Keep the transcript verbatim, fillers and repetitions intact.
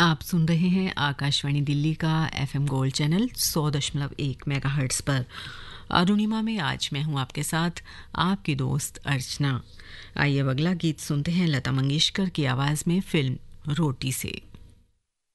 आप सुन रहे हैं आकाशवाणी दिल्ली का एफएम गोल्ड चैनल सौ दशमलव एक मेगाहर्ट्ज़ पर। अरुणिमा में आज मैं हूं आपके साथ, आपकी दोस्त अर्चना। आइए अब अगला गीत सुनते हैं लता मंगेशकर की आवाज़ में फिल्म रोटी से।